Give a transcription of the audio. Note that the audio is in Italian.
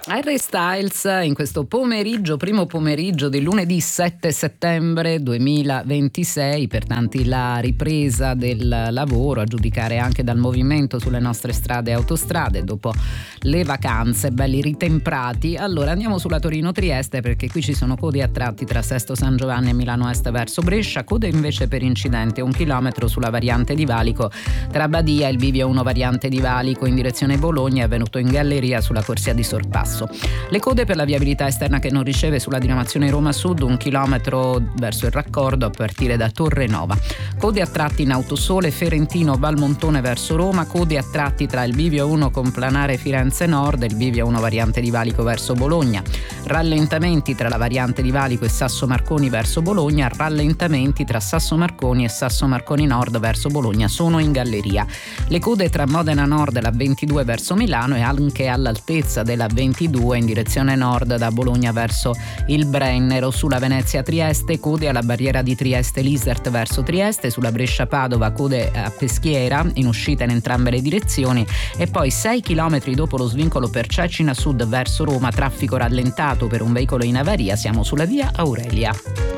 Harry Styles in questo pomeriggio, primo pomeriggio di lunedì 7 settembre 2026, per tanti la ripresa del lavoro, a giudicare anche dal movimento sulle nostre strade e autostrade dopo le vacanze, belli ritemprati. Allora andiamo sulla Torino-Trieste, perché qui ci sono code a tratti tra Sesto San Giovanni e Milano Est verso Brescia, code invece per incidente 1 chilometro sulla variante di Valico tra Badia e il bivio 1 variante di Valico in direzione Bologna, è avvenuto in galleria sulla corsia di Sorpasso. Le code per la viabilità esterna che non riceve sulla diramazione Roma Sud, 1 chilometro verso il raccordo a partire da Torre Nova. Code a tratti in Autosole Ferentino Valmontone verso Roma, code a tratti tra il bivio 1 Complanare Firenze Nord e il bivio 1 variante di Valico verso Bologna. Rallentamenti tra la variante di Valico e Sasso Marconi verso Bologna, rallentamenti tra Sasso Marconi e Sasso Marconi Nord verso Bologna sono in galleria. Le code tra Modena Nord e la 22 verso Milano e anche all'altezza della 22 in direzione nord da Bologna verso il Brennero. Sulla Venezia Trieste code alla barriera di Trieste Lisert verso Trieste, sulla Brescia Padova code a Peschiera in uscita in entrambe le direzioni, e poi 6 chilometri dopo lo svincolo per Cecina Sud verso Roma, traffico rallentato per un veicolo in avaria, siamo sulla via Aurelia.